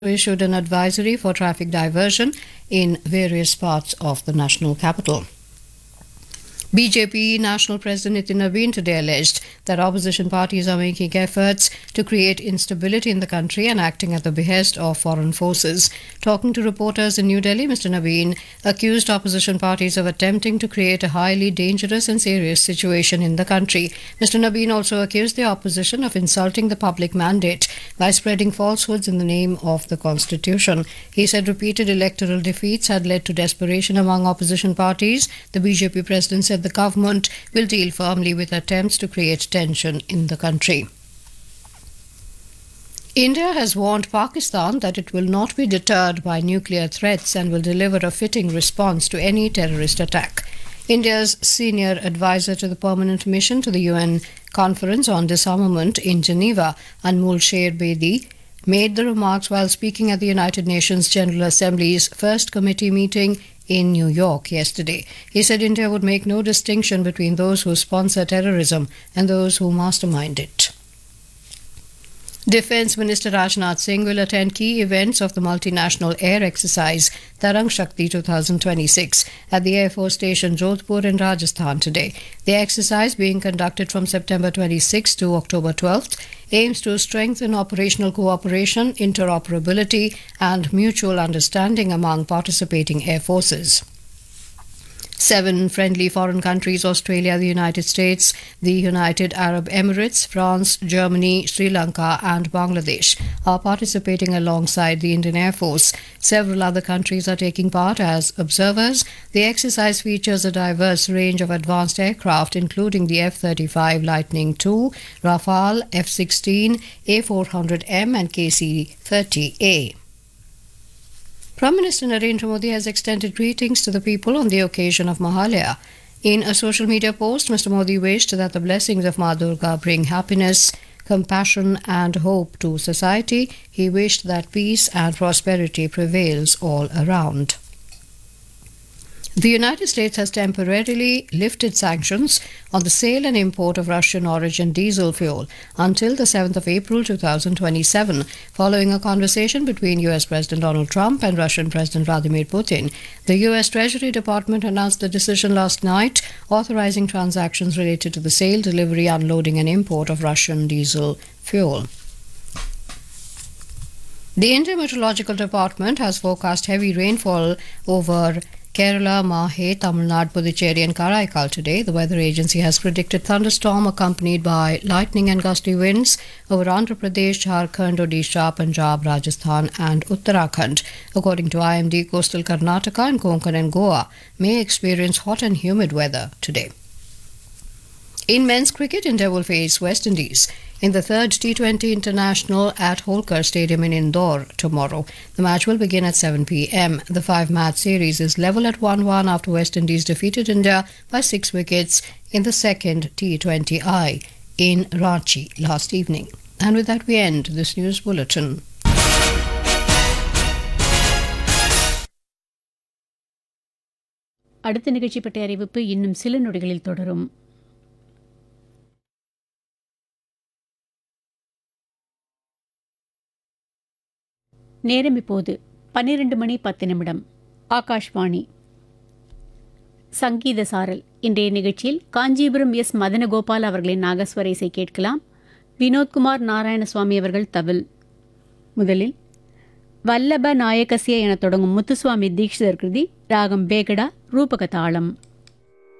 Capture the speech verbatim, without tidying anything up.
issued an advisory for traffic diversion in various parts of the national capital. B J P National President Nitin Nabin today alleged that opposition parties are making efforts to create instability in the country and acting at the behest of foreign forces. Talking to reporters in New Delhi, Mister Nabin accused opposition parties of attempting to create a highly dangerous and serious situation in the country. Mister Nabin also accused the opposition of insulting the public mandate by spreading falsehoods in the name of the constitution. He said repeated electoral defeats had led to desperation among opposition parties. The B J P president said the government will deal firmly with attempts to create tension in the country. India has warned Pakistan that it will not be deterred by nuclear threats and will deliver a fitting response to any terrorist attack. India's senior advisor to the permanent mission to the U N Conference on Disarmament in Geneva, Anmol Sher Bedi, made the remarks while speaking at the United Nations General Assembly's first committee meeting in New York yesterday. He said India would make no distinction between those who sponsor terrorism and those who mastermind it. Defence Minister Rajnath Singh will attend key events of the multinational air exercise Tarang Shakti twenty twenty-six at the Air Force Station Jodhpur in Rajasthan today. The exercise, being conducted from September twenty-sixth to October twelfth, aims to strengthen operational cooperation, interoperability and mutual understanding among participating air forces. Seven friendly foreign countries, Australia, the United States, the United Arab Emirates, France, Germany, Sri Lanka and Bangladesh, are participating alongside the Indian Air Force. Several other countries are taking part as observers. The exercise features a diverse range of advanced aircraft, including the F thirty-five Lightning two, Rafale, F sixteen, A four hundred M and K C thirty A. Prime Minister Narendra Modi has extended greetings to the people on the occasion of Mahalaya. In a social media post, Mister Modi wished that the blessings of Ma Durga bring happiness, compassion and hope to society. He wished that peace and prosperity prevails all around. The United States has temporarily lifted sanctions on the sale and import of Russian origin diesel fuel until the seventh of April twenty twenty-seven, following a conversation between U S President Donald Trump and Russian President Vladimir Putin. The U S Treasury Department announced the decision last night, authorizing transactions related to the sale, delivery, unloading and import of Russian diesel fuel. The Indian Meteorological Department has forecast heavy rainfall over Kerala, Mahe, Tamil Nadu, Puducherry and Karaikal today. The weather agency has predicted thunderstorm accompanied by lightning and gusty winds over Andhra Pradesh, Jharkhand, Odisha, Punjab, Rajasthan and Uttarakhand. According to I M D, coastal Karnataka and Konkan and Goa may experience hot and humid weather today. In men's cricket, India will face West Indies in the third T twenty International at Holkar Stadium in Indore tomorrow. The match will begin at seven p m. The five-match series is level at one one after West Indies defeated India by six wickets in the second T twenty I in Ranchi last evening. And with that we end this news bulletin. அடுத்த நிகழ்ச்சி பற்றிய அறிவிப்பு இன்னும் சில நொடிகளில் தொடரும். நேரம் இப்போது பன்னிரண்டு மணி பத்து நிமிடம். ஆகாஷ்வாணி சங்கீத சாரல். இன்றைய நிகழ்ச்சியில் காஞ்சிபுரம் எஸ் மதனகோபால் அவர்களின் நாகஸ்வர இசை கேட்கலாம். வினோத்குமார் நாராயணசுவாமி அவர்கள் தவில். முதலில் வல்லப நாயகசிய என தொடங்கும் முத்துசுவாமி தீட்சிதர் கிருதி, ராகம் பேகடா, ரூபக தாளம்.